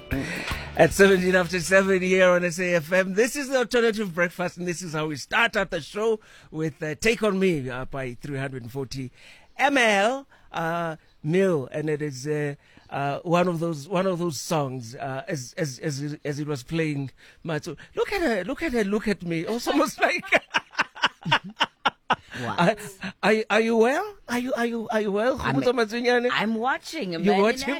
At 17 after 7 here on SAFM. This is the Alternative Breakfast, and this is how we start out the show with Take On Me by 340 ml Mill, and it is one of those songs as it was playing. Look at her, look at me. Also, almost like. What? Are you well? Are you well? I'm watching. You watching?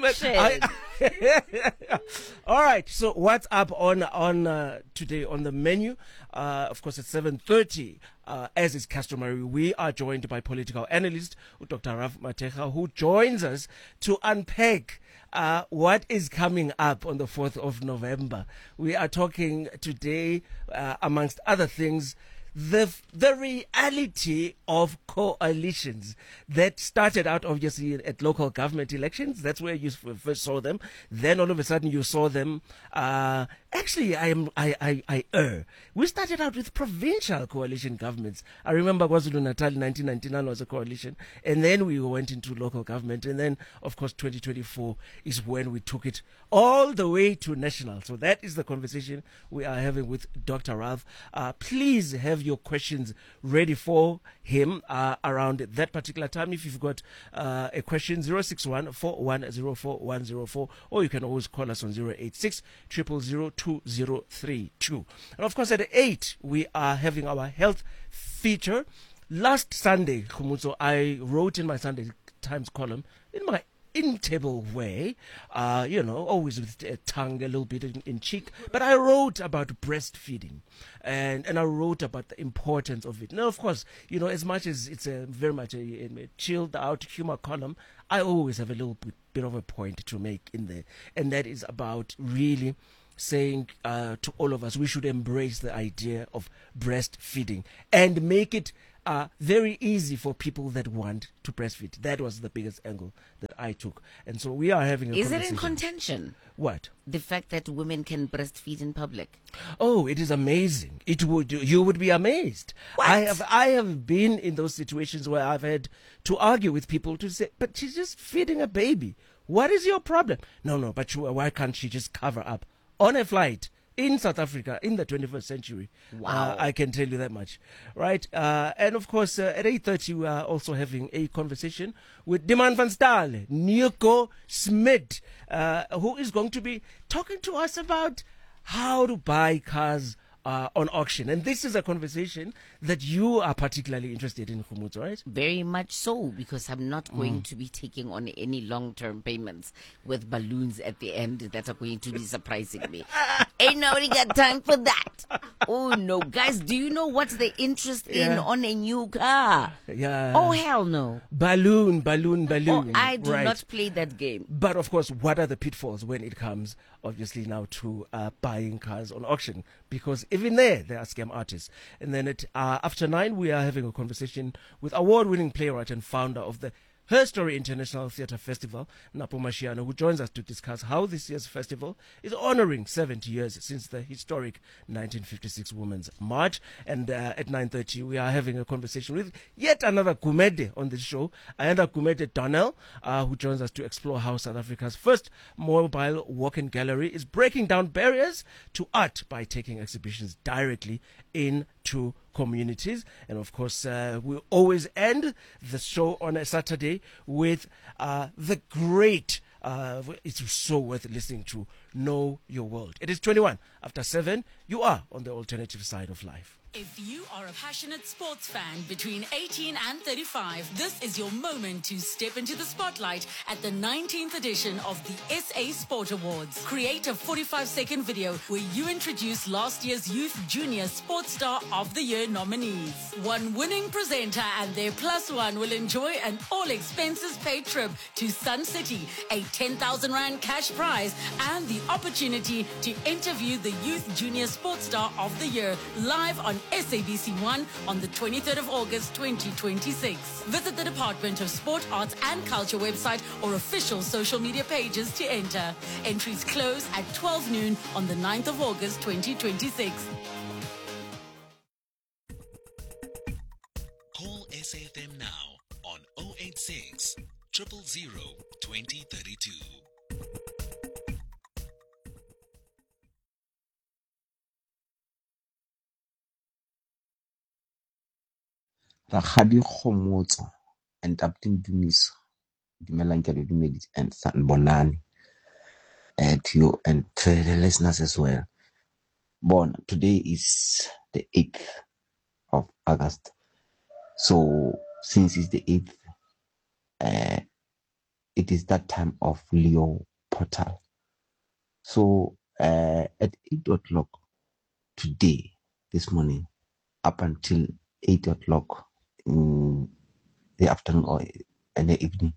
All right. So what's up on today on the menu? Of course, at 7:30, as is customary, we are joined by political analyst Dr. Ralph Mateja, who joins us to unpack what is coming up on the 4th of November. We are talking today, amongst other things, the reality of coalitions that started out obviously at local government elections. That's where you first saw them. Then all of a sudden you saw them. Actually, I err. We started out with provincial coalition governments. I remember KwaZulu-Natal 1999 was a coalition, and then we went into local government, and then of course 2024 is when we took it all the way to national. So that is the conversation we are having with Dr. Ralph. Please have your questions ready for him around that particular time. If you've got a question, 061 4104 104, or you can always call us on 086 000 2032. And of course, at 8, we are having our health feature. Last Sunday, Khumutso, I wrote in my Sunday Times column, in my in-table way, always with a tongue a little bit in cheek, but I wrote about breastfeeding, and I wrote about the importance of it. Now, of course, as much as it's very much a chilled out humor column, I always have a little bit of a point to make in there, and that is about really saying to all of us, we should embrace the idea of breastfeeding and make it very easy for people that want to breastfeed. That was the biggest angle that I took. And so we are having a conversation. Is it in contention? What? The fact that women can breastfeed in public. Oh, it is amazing. You would be amazed. What? I have been in those situations where I've had to argue with people to say, but she's just feeding a baby. What is your problem? No, but why can't she just cover up on a flight in South Africa in the 21st century? Wow. I can tell you that much. Right? And of course, at 8:30, we are also having a conversation with Diman van Staal, Nico Smith, who is going to be talking to us about how to buy cars on auction. And this is a conversation that you are particularly interested in, Khumutso, right? Very much so, because I'm not going to be taking on any long-term payments with balloons at the end that are going to be surprising me. Ain't nobody got time for that. Oh, no. Guys, do you know what's the interest in on a new car? Yeah. Oh, hell no. Balloon. Oh, I do Right. not play that game. But of course, what are the pitfalls when it comes, obviously, now to buying cars on auction? Because even there are scam artists. And then at after 9, we are having a conversation with award-winning playwright and founder of the Her Story International Theatre Festival, Napo Mashiano, who joins us to discuss how this year's festival is honoring 70 years since the historic 1956 Women's March. And at 9:30, we are having a conversation with yet another Gumede on the show, Ayanda Gumede Donnell, who joins us to explore how South Africa's first mobile walk-in gallery is breaking down barriers to art by taking exhibitions directly into communities. And of course, we always end the show on a Saturday with the great, it's so worth listening to, Know Your World. It is 21 after 7. You are on the alternative side of life. If you are a passionate sports fan between 18 and 35, this is your moment to step into the spotlight at the 19th edition of the SA Sport Awards. Create a 45-second video where you introduce last year's Youth Junior Sports Star of the Year nominees. One winning presenter and their plus one will enjoy an all-expenses-paid trip to Sun City, a 10,000 Rand cash prize, and the opportunity to interview the Youth Junior Sports Star of the Year live on SABC1 on the 23rd of August 2026. Visit the Department of Sport, Arts and Culture website or official social media pages to enter. Entries close at 12 noon on the 9th of August 2026. Call SAFM now on 086 000 2032. Rakgadi Kgomotso and Captain Dumiso, dumelang ke le dumeditse, and Sanbonani, to you and to the listeners as well. Today is the 8th of August. So since it's the 8th, it is that time of Leo portal. So at 8 o'clock today, this morning, up until 8 o'clock in the afternoon or in the evening,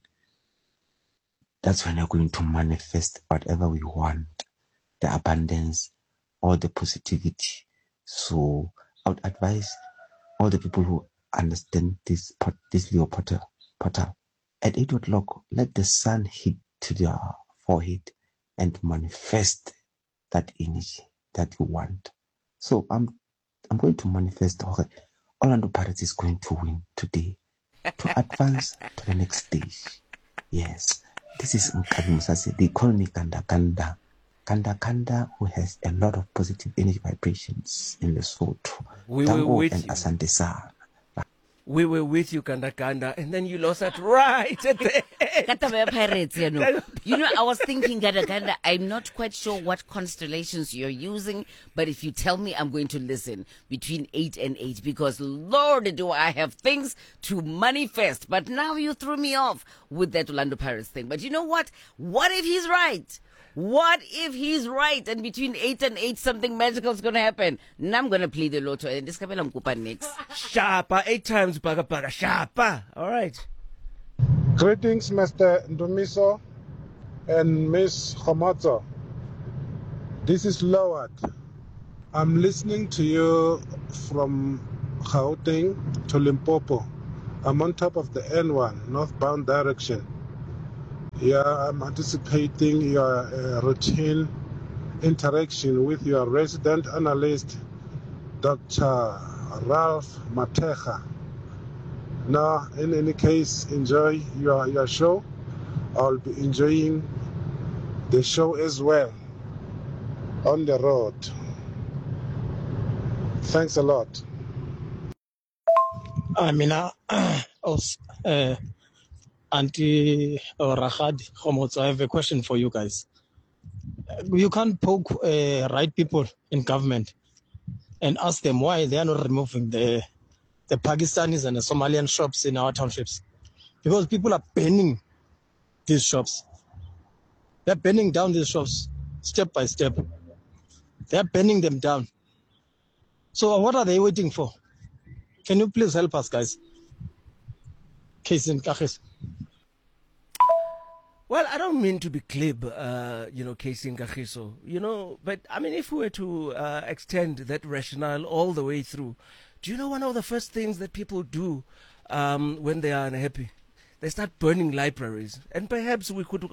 that's when we're going to manifest whatever we want, the abundance or the positivity. So I would advise all the people who understand this Leo portal, at 8 o'clock, let the sun hit to their forehead and manifest that energy that you want. So I'm going to manifest, okay, Orlando Pirates is going to win today to advance to the next stage. Yes, this is Nkabi Musase. They call me Kanda Kanda. Kanda Kanda, who has a lot of positive energy vibrations in the soul. We were with and you. Asante Sa. We were with you, Kanda Kanda, and then you lost that right at the end. Kataba Pirates, you know. I was thinking, Ganda, I'm not quite sure what constellations you're using, but if you tell me, I'm going to listen between 8 and 8, because Lord, do I have things to manifest. But now you threw me off with that Orlando Pirates thing. But you know what? What if he's right? What if he's right and between 8 and 8 something magical is going to happen? Now I'm going to play the lotto and this Kabela Mkupa next. Sharpa, 8 times Baga Baga. Sharpa. All right. Greetings, Mr. Ndumiso and Miss Kgomotso. This is Loward. I'm listening to you from Gauteng to Limpopo. I'm on top of the N1, northbound direction. Yeah, I'm anticipating your routine interaction with your resident analyst, Dr. Ralph Mateja. Now, in any case, enjoy your show. I'll be enjoying the show as well on the road. Thanks a lot. Amina, Auntie Rakgadi Kgomotso, I have a question for you guys. You can't poke right people in government and ask them why they are not removing the Pakistanis and the Somalian shops in our townships. Because people are banning these shops. They're banning down these shops step by step. They're banning them down. So what are they waiting for? Can you please help us, guys? Case in Kakhis. Well, I don't mean to be glib, Casey Ngachiso, but I mean, if we were to extend that rationale all the way through, do you know one of the first things that people do when they are unhappy? They start burning libraries. And perhaps we could,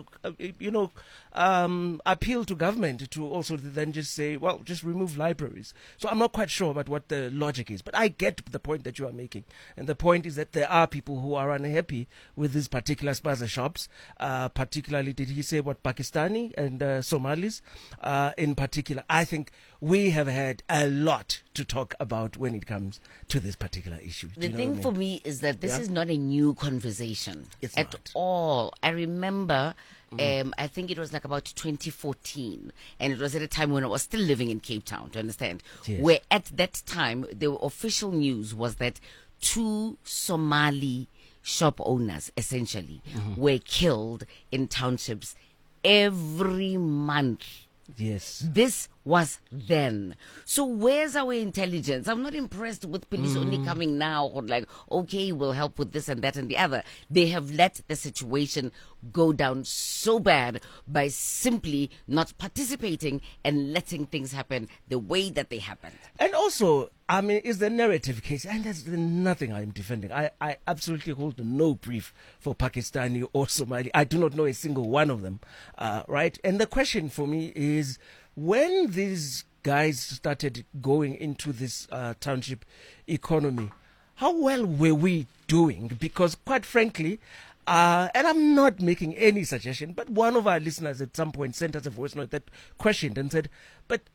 appeal to government to also then just say, well, just remove libraries. So I'm not quite sure about what the logic is, but I get the point that you are making. And the point is that there are people who are unhappy with these particular spaza shops, particularly, did he say what, Pakistani and Somalis in particular. I think we have had a lot to talk about when it comes to this particular issue. The thing for me is that this is not a new conversation at all. I remember, I think it was like about 2014, and it was at a time when I was still living in Cape Town, to understand, where at that time, the official news was that 2 Somali shop owners, essentially, were killed in townships every month. Yes. This was then. So where's our intelligence? I'm not impressed with police only coming now or like, okay, we'll help with this and that and the other. They have let the situation go down so bad by simply not participating and letting things happen the way that they happened. And also, I mean, is the narrative case, and there's nothing I'm defending. I absolutely hold no brief for Pakistani or Somali. I do not know a single one of them, right? And the question for me is, when these guys started going into this township economy, how well were we doing? Because quite frankly, and I'm not making any suggestion, but one of our listeners at some point sent us a voice note that questioned and said, but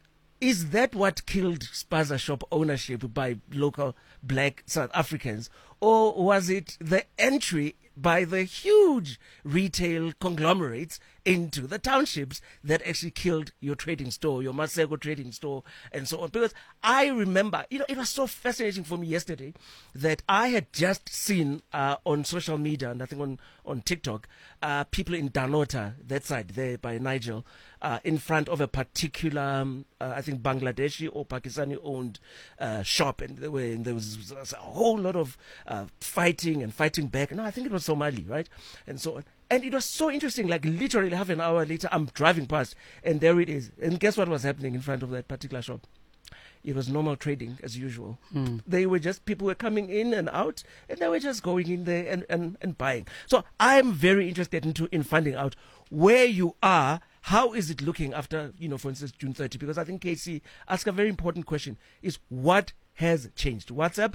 is that what killed spaza shop ownership by local black South Africans? Or was it the entry by the huge retail conglomerates into the townships that actually killed your trading store, your Maseko trading store, and so on? Because I remember, it was so fascinating for me yesterday that I had just seen on social media, and I think on TikTok, people in Danota, that side there by Nigel, in front of a particular, I think Bangladeshi or Pakistani owned shop, and there was a whole lot of fighting back. No, I think it was Somali, right? And so on. And it was so interesting, like literally half an hour later, I'm driving past, and there it is. And guess what was happening in front of that particular shop? It was normal trading as usual. People were coming in and out, and they were just going in there and buying. So I'm very interested in finding out where you are. How is it looking after, for instance, June 30? Because I think Casey asked a very important question, is what has changed? WhatsApp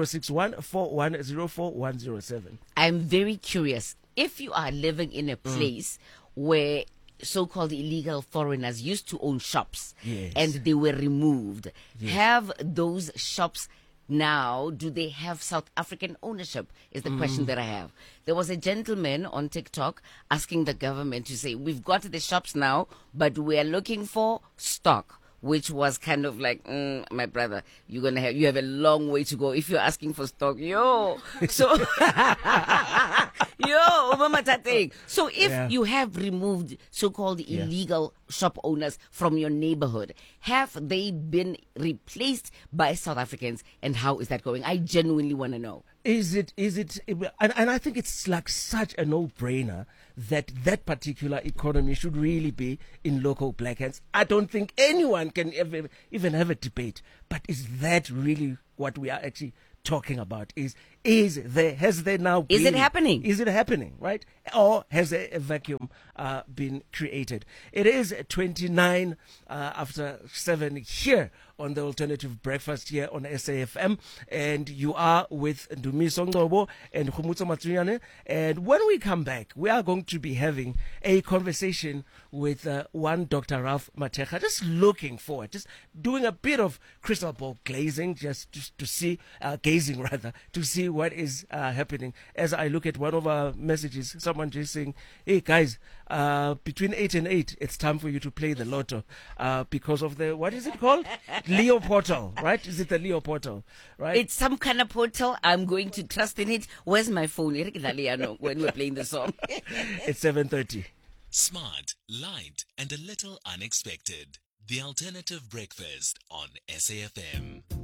061-4104-107. I'm very curious. If you are living in a place where so-called illegal foreigners used to own shops, yes, and they were removed, yes, have those shops now, do they have South African ownership is the question that I have. There was a gentleman on TikTok asking the government to say, we've got the shops now, but we are looking for stock, which was kind of like, my brother, you have a long way to go if you're asking for stock. So so if you have removed so-called illegal shop owners from your neighborhood, have they been replaced by South Africans, and how is that going? I genuinely want to know. Is it, and I think it's like such a no-brainer that particular economy should really be in local black hands. I don't think anyone can ever even have a debate. But is that really what we are actually talking about? Is it happening? Is it happening, right? Or has a vacuum been created? It is 29 after 7 here on the Alternative Breakfast here on SAFM, and you are with Ndumiso Ngcobo and Khumutso Matsunyane. And when we come back, we are going to be having a conversation with one Dr. Ralph Matekga, just looking forward, just doing a bit of crystal ball gazing, just to see to see what is happening. As I look at one of our messages, someone just saying, hey guys, between 8 and 8, it's time for you to play the lotto because of the, what is it called? Leo portal, right? Is it the Leo portal, right? It's some kind of portal. I'm going to trust in it. Where's my phone? When we're playing the song. It's 7:30. Smart, light, and a little unexpected. The Alternative Breakfast on SAFM.